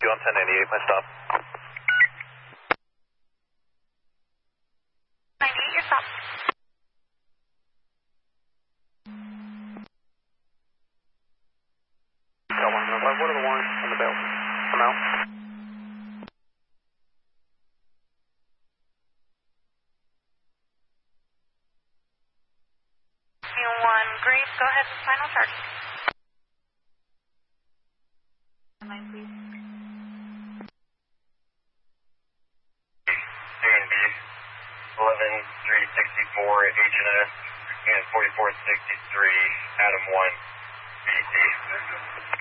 You on 1098, my stop. 98, your stop. What are the warrants on the bill? I'm out. One, Grace, go ahead, final charge. Line, please. C&B, 11364 H&S and 4463 Adam 1 BC.